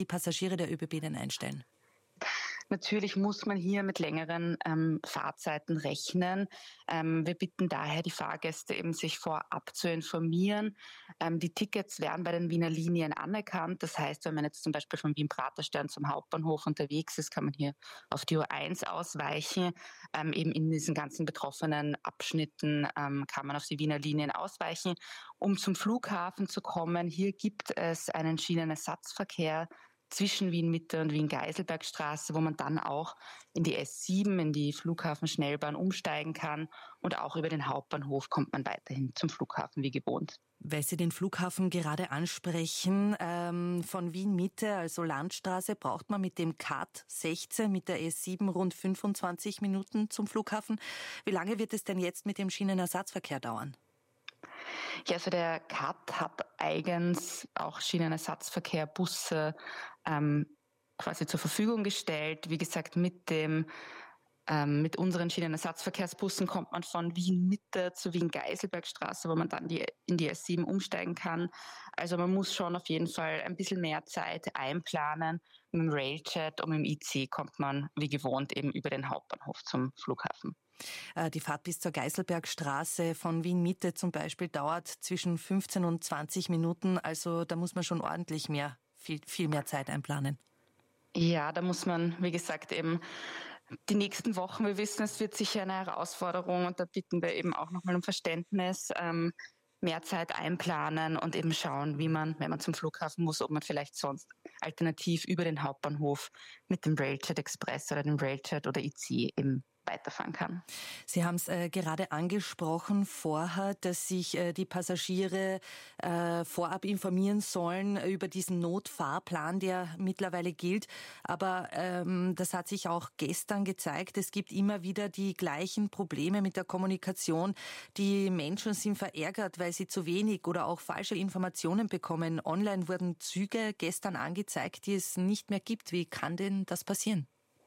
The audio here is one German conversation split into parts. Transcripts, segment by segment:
die Passagiere der ÖBB denn einstellen? Natürlich muss man hier mit längeren Fahrzeiten rechnen. Wir bitten daher die Fahrgäste eben, sich vorab zu informieren. Die Tickets werden bei den Wiener Linien anerkannt. Das heißt, wenn man jetzt zum Beispiel von Wien-Praterstern zum Hauptbahnhof unterwegs ist, kann man hier auf die U1 ausweichen. Eben in diesen ganzen betroffenen Abschnitten kann man auf die Wiener Linien ausweichen. Um zum Flughafen zu kommen, hier gibt es einen Schienenersatzverkehr zwischen Wien-Mitte und Wien-Geiselbergstraße, wo man dann auch in die S7, in die Flughafenschnellbahn umsteigen kann. Und auch über den Hauptbahnhof kommt man weiterhin zum Flughafen wie gewohnt. Weil Sie den Flughafen gerade ansprechen, von Wien-Mitte, also Landstraße, braucht man mit dem CAT 16 mit der S7 rund 25 Minuten zum Flughafen. Wie lange wird es denn jetzt mit dem Schienenersatzverkehr dauern? Ja, also der CAT hat eigens auch Schienenersatzverkehr, Busse quasi zur Verfügung gestellt. Wie gesagt, mit unseren Schienenersatzverkehrsbussen kommt man von Wien Mitte zu Wien Geiselbergstraße, wo man dann in die S7 umsteigen kann. Also man muss schon auf jeden Fall ein bisschen mehr Zeit einplanen. Mit dem Railjet und mit dem IC kommt man wie gewohnt eben über den Hauptbahnhof zum Flughafen. Die Fahrt bis zur Geiselbergstraße von Wien Mitte zum Beispiel dauert zwischen 15 und 20 Minuten. Also da muss man schon ordentlich viel mehr Zeit einplanen. Ja, da muss man, wie gesagt, eben die nächsten Wochen, wir wissen, es wird sicher eine Herausforderung und da bitten wir eben auch nochmal um Verständnis, mehr Zeit einplanen und eben schauen, wie man, wenn man zum Flughafen muss, ob man vielleicht sonst alternativ über den Hauptbahnhof mit dem Railjet Express oder dem Railjet oder IC eben weiterfahren kann. Sie haben es gerade angesprochen vorher, dass sich die Passagiere vorab informieren sollen über diesen Notfahrplan, der mittlerweile gilt. Aber das hat sich auch gestern gezeigt. Es gibt immer wieder die gleichen Probleme mit der Kommunikation. Die Menschen sind verärgert, weil sie zu wenig oder auch falsche Informationen bekommen. Online wurden Züge gestern angezeigt, die es nicht mehr gibt. Wie kann denn das passieren?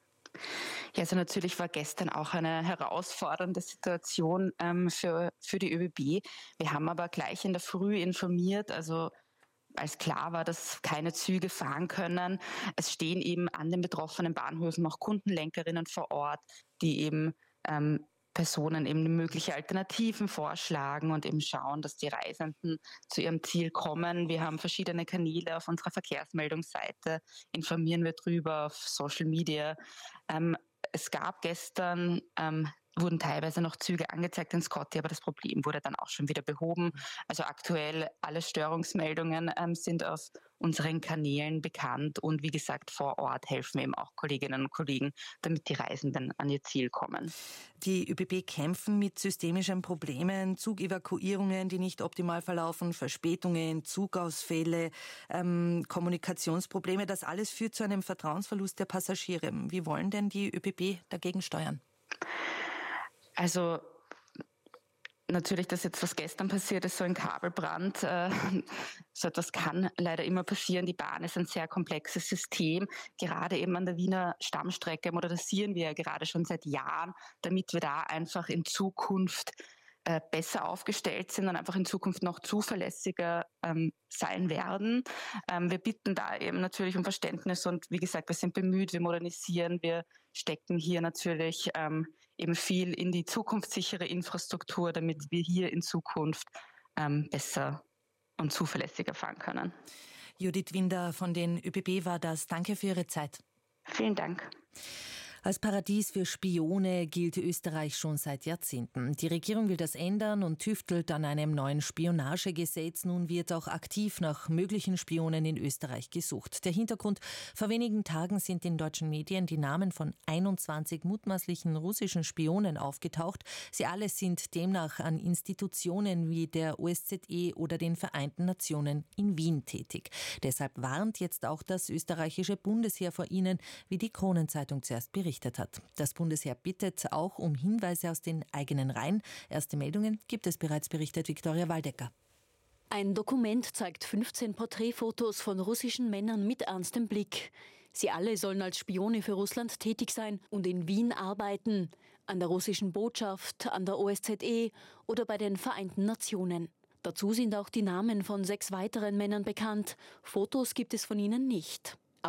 Ja, also natürlich war gestern auch eine herausfordernde Situation für die ÖBB. Wir haben aber gleich in der Früh informiert, also als klar war, dass keine Züge fahren können. Es stehen eben an den betroffenen Bahnhöfen auch Kundenlenkerinnen vor Ort, die eben Personen eben mögliche Alternativen vorschlagen und eben schauen, dass die Reisenden zu ihrem Ziel kommen. Wir haben verschiedene Kanäle auf unserer Verkehrsmeldungsseite, informieren wir drüber auf Social Media. Es gab gestern, wurden teilweise noch Züge angezeigt in Scotty, aber das Problem wurde dann auch schon wieder behoben. Also aktuell alle Störungsmeldungen sind auf unseren Kanälen bekannt und wie gesagt, vor Ort helfen eben auch Kolleginnen und Kollegen, damit die Reisenden an ihr Ziel kommen. Die ÖBB kämpfen mit systemischen Problemen, Zugevakuierungen, die nicht optimal verlaufen, Verspätungen, Zugausfälle, Kommunikationsprobleme. Das alles führt zu einem Vertrauensverlust der Passagiere. Wie wollen denn die ÖBB dagegen steuern? Also natürlich, dass jetzt was gestern passiert ist, so ein Kabelbrand, so etwas kann leider immer passieren. Die Bahn ist ein sehr komplexes System. Gerade eben an der Wiener Stammstrecke modernisieren wir ja gerade schon seit Jahren, damit wir da einfach in Zukunft besser aufgestellt sind und einfach in Zukunft noch zuverlässiger sein werden. Wir bitten da eben natürlich um Verständnis und wie gesagt, wir sind bemüht, wir modernisieren, wir stecken hier natürlich eben viel in die zukunftssichere Infrastruktur, damit wir hier in Zukunft besser und zuverlässiger fahren können. Judith Winder von den ÖBB war das. Danke für Ihre Zeit. Vielen Dank. Als Paradies für Spione gilt Österreich schon seit Jahrzehnten. Die Regierung will das ändern und tüftelt an einem neuen Spionagegesetz. Nun wird auch aktiv nach möglichen Spionen in Österreich gesucht. Der Hintergrund: Vor wenigen Tagen sind in deutschen Medien die Namen von 21 mutmaßlichen russischen Spionen aufgetaucht. Sie alle sind demnach an Institutionen wie der OSZE oder den Vereinten Nationen in Wien tätig. Deshalb warnt jetzt auch das österreichische Bundesheer vor ihnen, wie die Kronenzeitung zuerst berichtet hat. Das Bundesheer bittet auch um Hinweise aus den eigenen Reihen. Erste Meldungen gibt es bereits, berichtet Viktoria Waldecker. Ein Dokument zeigt 15 Porträtfotos von russischen Männern mit ernstem Blick. Sie alle sollen als Spione für Russland tätig sein und in Wien arbeiten, an der russischen Botschaft, an der OSZE oder bei den Vereinten Nationen. Dazu sind auch die Namen von 6 weiteren Männern bekannt. Fotos gibt es von ihnen nicht.